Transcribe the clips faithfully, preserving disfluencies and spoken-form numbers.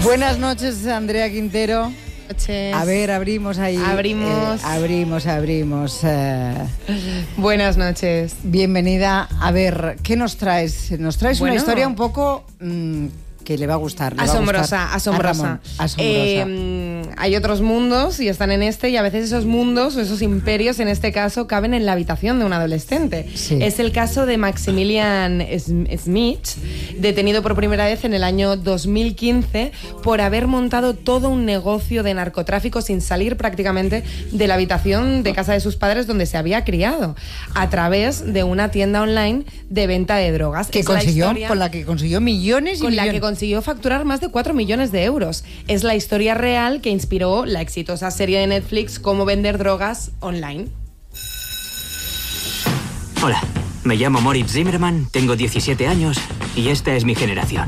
Buenas noches, Andrea Quintero. Noches. A ver, abrimos ahí. Abrimos. Eh, abrimos, abrimos. Eh. Buenas noches. Bienvenida. A ver, ¿qué nos traes? Nos traes bueno, una historia un poco mmm, que le va a gustar. Le asombrosa, va a gustar asombrosa. a Ramón, asombrosa. Eh, hay otros mundos y están en este, y a veces esos mundos o esos imperios, en este caso, caben en la habitación de un adolescente. Sí. Es el caso de Maximilian Schmidt, detenido por primera vez en el año dos mil quince por haber montado todo un negocio de narcotráfico sin salir prácticamente de la habitación de casa de sus padres donde se había criado, a través de una tienda online de venta de drogas. Que es consiguió, la historia, con la que consiguió millones y con millones. la que consiguió facturar más de cuatro millones de euros. Es la historia real que inspiró la exitosa serie de Netflix Cómo vender drogas online. Hola, me llamo Moritz Zimmerman, tengo diecisiete años y esta es mi generación.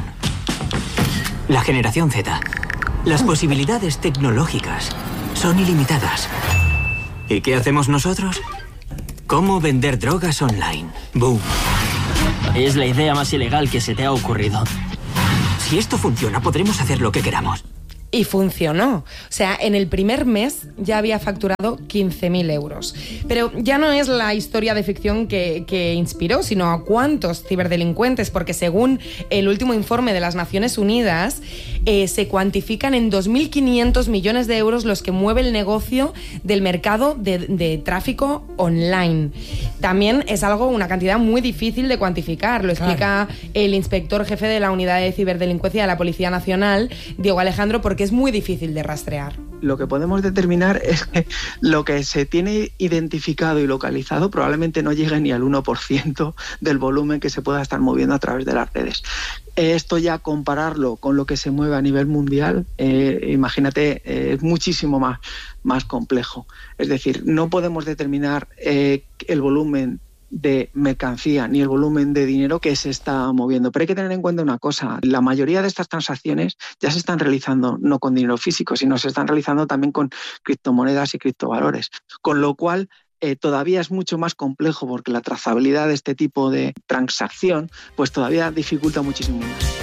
La generación Z. Las posibilidades tecnológicas son ilimitadas. ¿Y qué hacemos nosotros? ¿Cómo vender drogas online? ¡Boom! Es la idea más ilegal que se te ha ocurrido. Si esto funciona, podremos hacer lo que queramos. Y funcionó. O sea, en el primer mes ya había facturado quince mil euros. Pero ya no es la historia de ficción que, que inspiró, sino a cuántos ciberdelincuentes, porque según el último informe de las Naciones Unidas, eh, se cuantifican en dos mil quinientos millones de euros los que mueve el negocio del mercado de, de tráfico online. También es algo, una cantidad muy difícil de cuantificar. Lo explica claro. el inspector jefe de la Unidad de Ciberdelincuencia de la Policía Nacional, Diego Alejandro, porque es muy difícil de rastrear. Lo que podemos determinar es que lo que se tiene identificado y localizado probablemente no llegue ni al uno por ciento del volumen que se pueda estar moviendo a través de las redes. Esto ya compararlo con lo que se mueve a nivel mundial, eh, imagínate, eh, es muchísimo más, más complejo. Es decir, no podemos determinar eh, el volumen de mercancía ni el volumen de dinero que se está moviendo. Pero hay que tener en cuenta una cosa, la mayoría de estas transacciones ya se están realizando no con dinero físico, sino se están realizando también con criptomonedas y criptovalores, con lo cual eh, todavía es mucho más complejo porque la trazabilidad de este tipo de transacción pues todavía dificulta muchísimo más.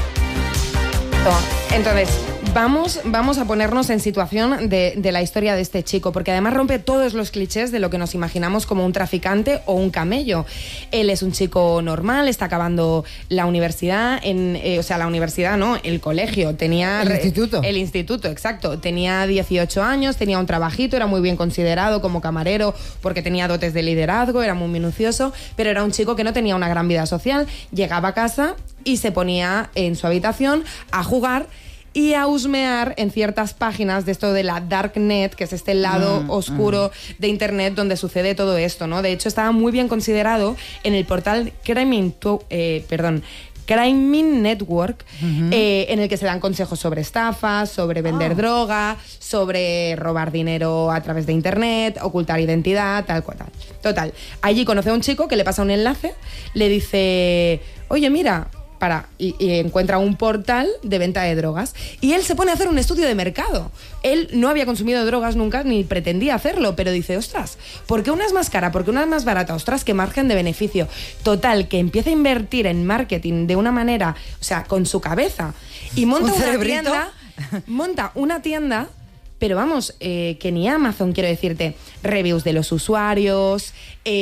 Entonces, vamos, vamos a ponernos en situación de, de la historia de este chico, porque además rompe todos los clichés de lo que nos imaginamos como un traficante o un camello. Él es un chico normal, está acabando la universidad, en, eh, o sea, la universidad no, el colegio. Tenía el instituto. El instituto, exacto. Tenía dieciocho años, tenía un trabajito, era muy bien considerado como camarero porque tenía dotes de liderazgo, era muy minucioso, pero era un chico que no tenía una gran vida social. Llegaba a casa y se ponía en su habitación a jugar y a husmear en ciertas páginas de esto de la Darknet, que es este lado mm, oscuro mm. de Internet donde sucede todo esto, ¿no? De hecho, estaba muy bien considerado en el portal Crime, eh, perdón, Crime Network, uh-huh. eh, en el que se dan consejos sobre estafas, sobre vender oh. droga, sobre robar dinero a través de Internet, ocultar identidad, tal cual, tal. Total, allí conoce a un chico que le pasa un enlace, le dice, oye, mira... Para, y, y encuentra un portal de venta de drogas y él se pone a hacer un estudio de mercado. Él no había consumido drogas nunca ni pretendía hacerlo, pero dice, ostras, ¿por qué una es más cara? ¿Por qué una es más barata? Ostras, qué margen de beneficio. Total, que empieza a invertir en marketing de una manera, o sea, con su cabeza, y monta una tienda, monta una tienda, pero vamos, eh, que ni Amazon, quiero decirte, reviews de los usuarios,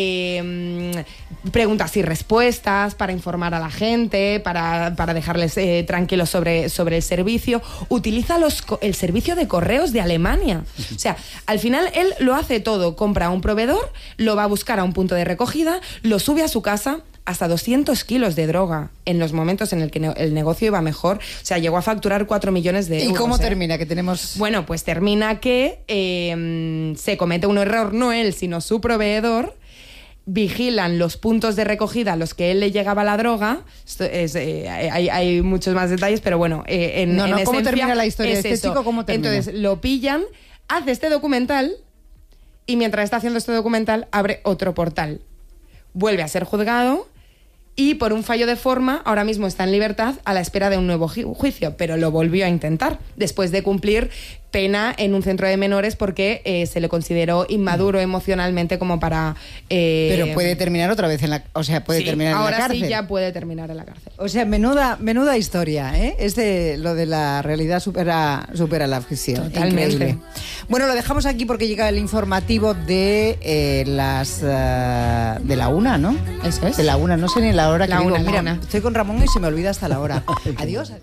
eh, preguntas y respuestas para informar a la gente, para, para dejarles eh, tranquilos sobre, sobre el servicio. Utiliza los, el servicio de correos de Alemania. O sea, al final él lo hace todo. Compra a un proveedor, lo va a buscar a un punto de recogida, lo sube a su casa. Hasta doscientos kilos de droga en los momentos en el que ne- el negocio iba mejor. O sea, llegó a facturar cuatro millones de euros. ¿Y cómo ¿eh? termina? Que tenemos... Bueno, pues termina que eh, se comete un error, no él, sino su proveedor. Vigilan los puntos de recogida a los que él le llegaba la droga. Esto es, eh, hay, hay muchos más detalles, pero bueno, eh, en, no, no, en ¿cómo esencia termina la historia de este eso. chico? ¿Cómo termina? Entonces lo pillan, hace este documental y mientras está haciendo este documental abre otro portal. Vuelve a ser juzgado y por un fallo de forma ahora mismo está en libertad a la espera de un nuevo ju- juicio, pero lo volvió a intentar después de cumplir pena en un centro de menores porque eh, se le consideró inmaduro mm. emocionalmente como para... Eh, Pero puede terminar otra vez en la... O sea, puede sí, terminar en la cárcel. Ahora sí ya puede terminar en la cárcel. O sea, menuda, menuda historia, ¿eh? Es de, lo de la realidad supera, supera la ficción. Totalmente. Increíble. Bueno, lo dejamos aquí porque llega el informativo de eh, las... Uh, de la una, ¿no? Eso es. De la una, no sé ni la hora la que una, digo. Mira, una. estoy con Ramón y se me olvida hasta la hora. Adiós.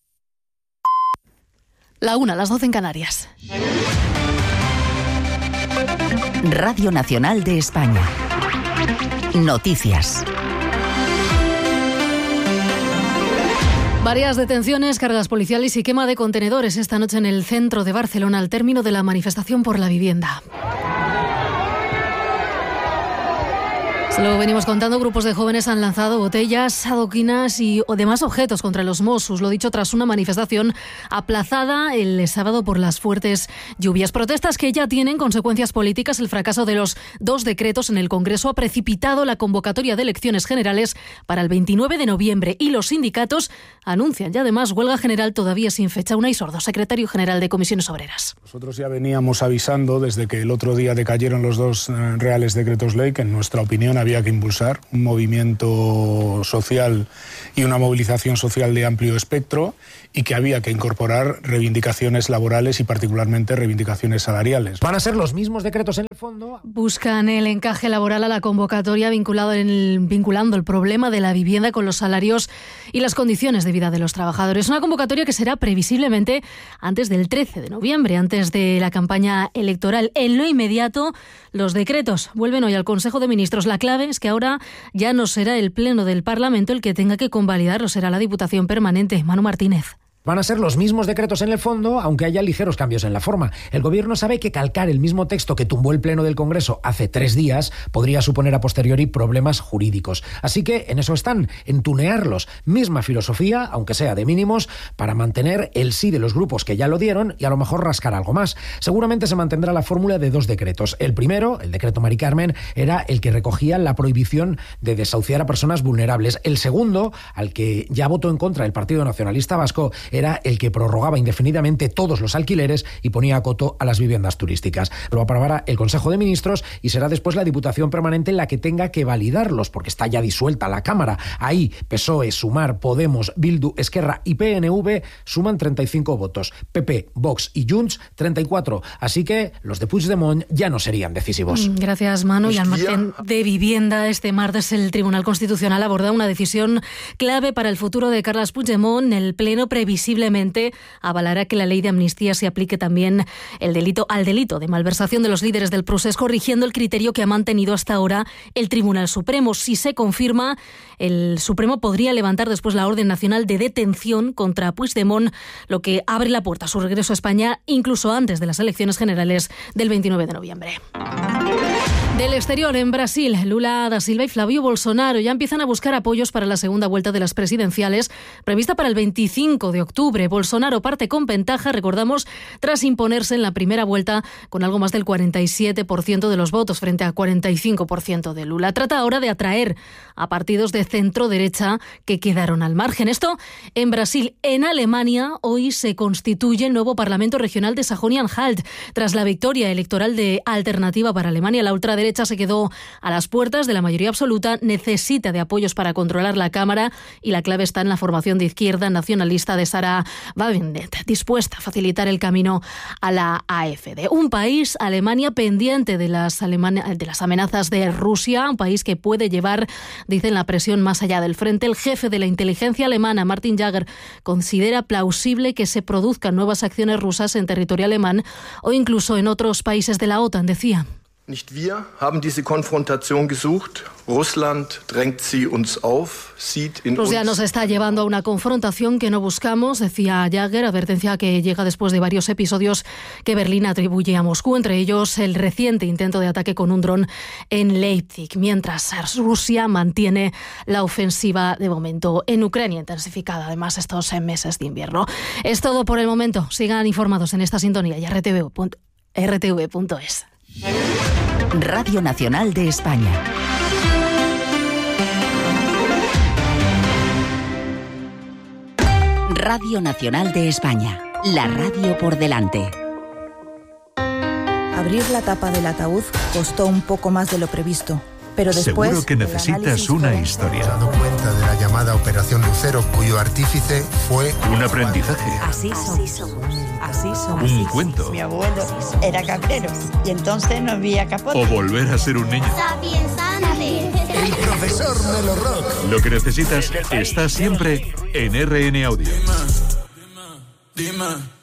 La una, las doce en Canarias. Radio Nacional de España. Noticias. Varias detenciones, cargas policiales y quema de contenedores esta noche en el centro de Barcelona al término de la manifestación por la vivienda. Se lo venimos contando, grupos de jóvenes han lanzado botellas, adoquinas y o demás objetos contra los Mossos, lo dicho tras una manifestación aplazada el sábado por las fuertes lluvias. Protestas que ya tienen consecuencias políticas. El fracaso de los dos decretos en el Congreso ha precipitado la convocatoria de elecciones generales para el veintinueve de noviembre y los sindicatos anuncian ya además huelga general todavía sin fecha. Unai Sordo, secretario general de Comisiones Obreras. Nosotros ya veníamos avisando desde que el otro día decayeron los dos eh, reales decretos ley que en nuestra opinión había había que impulsar un movimiento social y una movilización social de amplio espectro y que había que incorporar reivindicaciones laborales y particularmente reivindicaciones salariales. Van a ser los mismos decretos en el fondo. Buscan el encaje laboral a la convocatoria vinculado en el, vinculando el problema de la vivienda con los salarios y las condiciones de vida de los trabajadores. Una convocatoria que será previsiblemente antes del trece de noviembre, antes de la campaña electoral. En lo inmediato, los decretos vuelven hoy al Consejo de Ministros. La clave es que ahora ya no será el Pleno del Parlamento el que tenga que convalidarlo, será la Diputación Permanente. Manu Martínez. Van a ser los mismos decretos en el fondo, aunque haya ligeros cambios en la forma. El Gobierno sabe que calcar el mismo texto que tumbó el Pleno del Congreso hace tres días podría suponer a posteriori problemas jurídicos. Así que en eso están, en tunearlos. Misma filosofía, aunque sea de mínimos, para mantener el sí de los grupos que ya lo dieron y a lo mejor rascar algo más. Seguramente se mantendrá la fórmula de dos decretos. El primero, el decreto Mari Carmen, era el que recogía la prohibición de desahuciar a personas vulnerables. El segundo, al que ya votó en contra el Partido Nacionalista Vasco, era el que prorrogaba indefinidamente todos los alquileres y ponía a coto a las viviendas turísticas. Lo aprobará el Consejo de Ministros y será después la Diputación Permanente la que tenga que validarlos, porque está ya disuelta la Cámara. Ahí P S O E, Sumar, Podemos, Bildu, Esquerra y P N V suman treinta y cinco votos. P P, Vox y Junts treinta y cuatro. Así que los de Puigdemont ya no serían decisivos. Gracias, Manu. Y al margen de vivienda, este martes el Tribunal Constitucional aborda una decisión clave para el futuro de Carles Puigdemont. El Pleno previsiblemente avalará que la ley de amnistía se aplique también el delito al delito de malversación de los líderes del procés, corrigiendo el criterio que ha mantenido hasta ahora el Tribunal Supremo. Si se confirma, el Supremo podría levantar después la orden nacional de detención contra Puigdemont, lo que abre la puerta a su regreso a España incluso antes de las elecciones generales del veintinueve de noviembre. Del exterior, en Brasil, Lula da Silva y Flavio Bolsonaro ya empiezan a buscar apoyos para la segunda vuelta de las presidenciales, prevista para el veinticinco de octubre. Bolsonaro parte con ventaja, recordamos, tras imponerse en la primera vuelta con algo más del cuarenta y siete por ciento de los votos frente a cuarenta y cinco por ciento de Lula. Trata ahora de atraer a partidos de centro-derecha que quedaron al margen. Esto en Brasil. En Alemania, hoy se constituye el nuevo Parlamento Regional de Sajonia-Anhalt. Tras la victoria electoral de Alternativa para Alemania, la ultraderecha se quedó a las puertas de la mayoría absoluta, necesita de apoyos para controlar la Cámara y la clave está en la formación de izquierda nacionalista de Sarah Wagenknecht, dispuesta a facilitar el camino a la A F D. Un país, Alemania, pendiente de las, Alemania, de las amenazas de Rusia, un país que puede llevar, dicen, la presión más allá del frente. El jefe de la inteligencia alemana, Martin Jager, considera plausible que se produzcan nuevas acciones rusas en territorio alemán o incluso en otros países de la OTAN, decía. Nicht wir haben diese Konfrontation gesucht. Russland drängt sie uns auf, sieht in Rusia nos está llevando a una confrontación que no buscamos, decía Jager, advertencia que llega después de varios episodios que Berlín atribuye a Moscú, entre ellos el reciente intento de ataque con un dron en Leipzig, mientras Rusia mantiene la ofensiva de momento en Ucrania, intensificada además estos meses de invierno. Es todo por el momento. Sigan informados en esta sintonía y r t v punto es. Radio Nacional de España. Radio Nacional de España. La radio por delante. Abrir la tapa del ataúd costó un poco más de lo previsto. Pero después, seguro que necesitas una historia. Se ha dado cuenta de la llamada Operación Lucero, cuyo artífice fue un aprendizaje. Así somos. Así somos. Un cuento. Mi abuelo era cabrero y entonces no había capote. O volver a ser un niño. el profesor Melo Rock. Lo que necesitas está siempre en R N Audio. Dime, dime.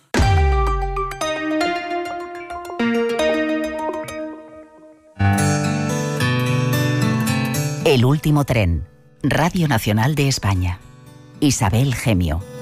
El último tren. Radio Nacional de España. Isabel Gemio.